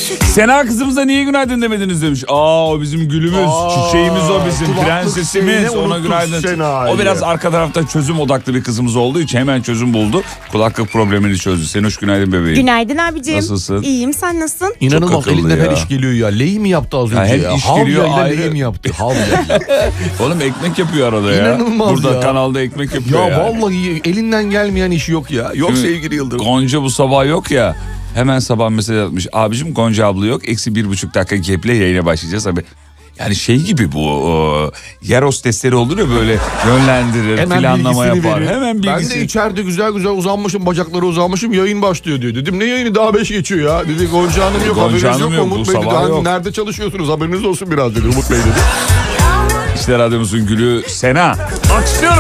Sena kızımıza niye günaydın demediniz demiş. O bizim gülümüz, çiçeğimiz o bizim, prensesimiz, ona günaydın. Sena'yı. O biraz arka tarafta çözüm odaklı bir kızımız olduğu için hemen çözüm buldu. Kulaklık problemini çözdü. Senoş günaydın bebeğim. Günaydın abicim. Nasılsın? İyiyim, sen nasılsın? İnanılmaz, akıllı elinden her ya. iş geliyor ya. Leği mi yaptı az önce hem ya? iş Havya geliyor, ile ayrı. leği mi yaptı? Havya. Oğlum ekmek yapıyor arada ya. İnanılmaz Burada ya. kanalda ekmek yapıyor Ya ya. vallahi elinden gelmeyen iş yok ya. Yok Değil mi? sevgili Yıldırım. Gonca bu sabah yok ya. Hemen sabah mesaj atmış. Abicim Gonca abla yok. -1,5 dakika geple yayına başlayacağız. Abi yani şey gibi bu yer hostesleri olur ya, böyle yönlendirir, Hemen planlama bilgisini yapar. veriyor. Hemen bilgisi. Ben de içeride güzel güzel uzanmışım, bacakları uzanmışım, yayın başlıyor diyor. Dedim ne yayını, daha 5 geçiyor ya. Dedi Gonca Hanım yok, Gonca haberiniz Hanım yok. yok, bu Umut Bey dedi, sabah yok. nerede çalışıyorsunuz, haberiniz olsun biraz dedi Umut Bey dedi. İşte radyomuzun gülü Sena. Alkışlıyorum.